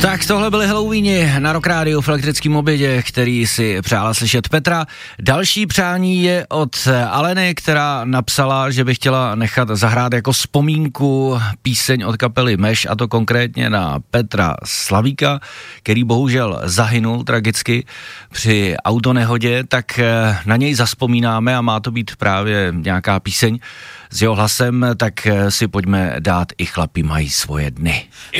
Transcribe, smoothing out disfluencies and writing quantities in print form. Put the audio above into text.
Tak tohle byly Halloweeni na Rock Rádiu v elektrickém obědě, který si přála slyšet Petra. Další přání je od Aleny, která napsala, že by chtěla nechat zahrát jako vzpomínku píseň od kapely Meš, a to konkrétně na Petra Slavíka, který bohužel zahynul tragicky při autonehodě, tak na něj zazpomínáme a má to být právě nějaká píseň s jeho hlasem, tak si pojďme dát I chlapi mají svoje dny.